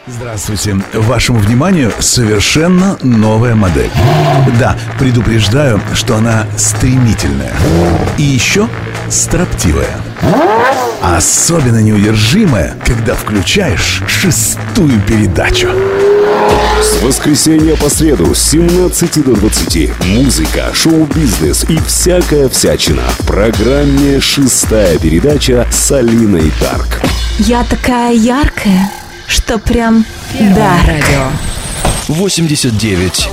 Здравствуйте. Вашему вниманию совершенно новая модель. Да, предупреждаю, что она стремительная. И еще строптивая. Особенно неудержимая, когда включаешь 6-ю передачу. С воскресенья по среду с 17 до 20. Музыка, шоу-бизнес и всякая всячина. В программе «6-я передача» с Алиной Тарк. Я такая яркая, что прям... Да. Радио 89.